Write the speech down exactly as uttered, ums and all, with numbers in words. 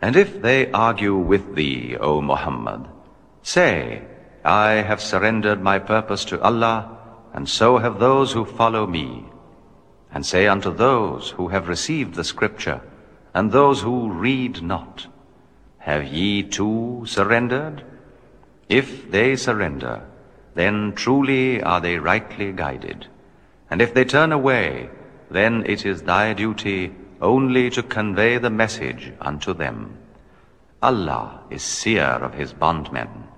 And if they argue with thee, O Muhammad, say, I have surrendered my purpose to Allah, and so have those who follow me. And say unto those who have received the scripture, and those who read not, have ye too surrendered? If they surrender, then truly are they rightly guided. And if they turn away, then it is thy duty only to convey the message unto them. Allah is seer of his bondmen.